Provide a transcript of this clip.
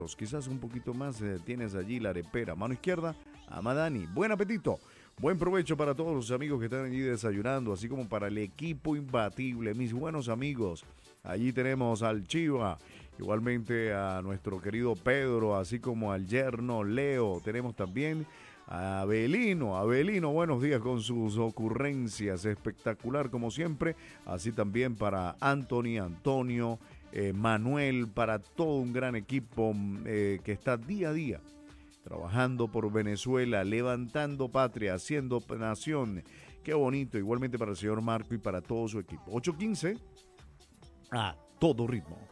quizás un poquito más. Tienes allí la arepera, mano izquierda, a Madani. Buen apetito, buen provecho para todos los amigos que están allí desayunando, así como para el equipo imbatible, mis buenos amigos. Allí tenemos al Chiva, igualmente a nuestro querido Pedro, así como al yerno Leo. Tenemos también a Abelino. Abelino, buenos días con sus ocurrencias, espectacular como siempre. Así también para Antonio, Manuel, para todo un gran equipo que está día a día trabajando por Venezuela, levantando patria, haciendo nación. Qué bonito, igualmente para el señor Marco y para todo su equipo. 8:15 a todo ritmo.